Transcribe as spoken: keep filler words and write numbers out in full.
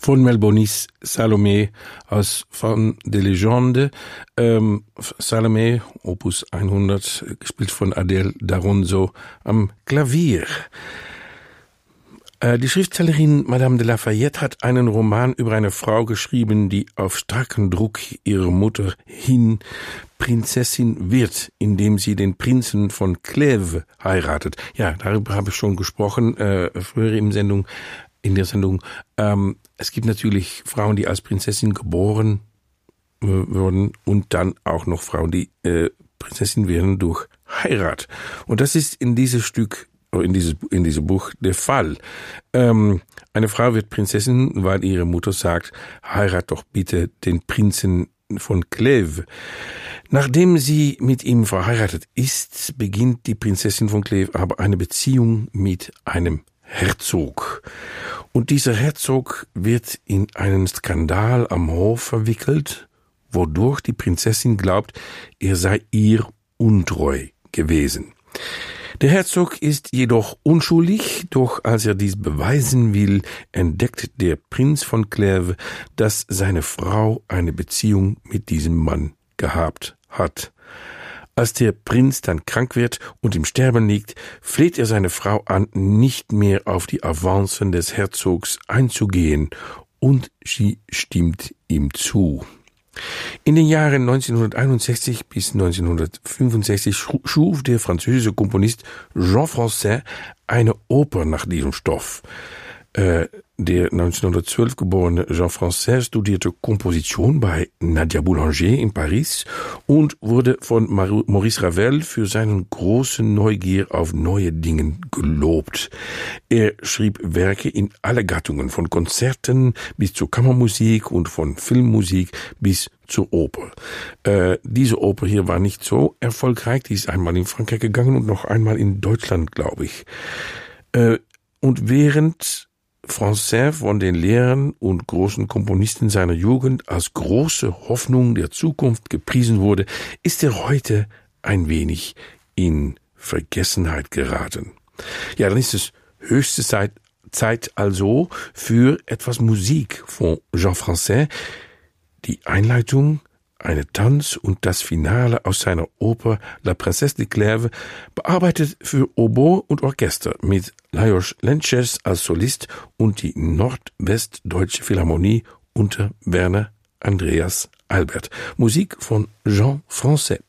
von Melbonis Salome aus Von de Legende. Ähm, Salome, Opus hundert, gespielt von Adele Daronzo am Klavier. Äh, die Schriftstellerin Madame de Lafayette hat einen Roman über eine Frau geschrieben, die auf starken Druck ihrer Mutter hin Prinzessin wird, indem sie den Prinzen von Clèves heiratet. Ja, darüber habe ich schon gesprochen, äh, früher in Sendung, in der Sendung. Ähm, es gibt natürlich Frauen, die als Prinzessin geboren äh, wurden und dann auch noch Frauen, die äh, Prinzessin werden durch Heirat. Und das ist in dieses Stück, in dieses, in diesem Buch der Fall. Ähm, eine Frau wird Prinzessin, weil ihre Mutter sagt, heirat doch bitte den Prinzen von Clèves. Nachdem sie mit ihm verheiratet ist, beginnt die Prinzessin von Clèves aber eine Beziehung mit einem Herzog. Und dieser Herzog wird in einen Skandal am Hof verwickelt, wodurch die Prinzessin glaubt, er sei ihr untreu gewesen. Der Herzog ist jedoch unschuldig, doch als er dies beweisen will, entdeckt der Prinz von Clèves, dass seine Frau eine Beziehung mit diesem Mann gehabt hat. Als der Prinz dann krank wird und im Sterben liegt, fleht er seine Frau an, nicht mehr auf die Avancen des Herzogs einzugehen, und sie stimmt ihm zu. In den Jahren neunzehnhunderteinundsechzig bis neunzehnhundertfünfundsechzig schuf der französische Komponist Jean Francaix eine Oper nach diesem Stoff. Äh, der neunzehnhundertzwölf geborene Jean Francaix studierte Komposition bei Nadia Boulanger in Paris und wurde von Maurice Ravel für seinen großen Neugier auf neue Dinge gelobt. Er schrieb Werke in alle Gattungen, von Konzerten bis zur Kammermusik und von Filmmusik bis zur Oper. Äh, diese Oper hier war nicht so erfolgreich, die ist einmal in Frankreich gegangen und noch einmal in Deutschland, glaube ich. Äh, und während Francaix von den Lehrern und großen Komponisten seiner Jugend als große Hoffnung der Zukunft gepriesen wurde, ist er heute ein wenig in Vergessenheit geraten. Ja, dann ist es höchste Zeit, Zeit also für etwas Musik von Jean Francaix. Die Einleitung, eine Tanz und das Finale aus seiner Oper La Princesse de Clèves, bearbeitet für Oboe und Orchester mit Lajos Lences als Solist und die Nordwestdeutsche Philharmonie unter Werner Andreas Albert. Musik von Jean Francaix.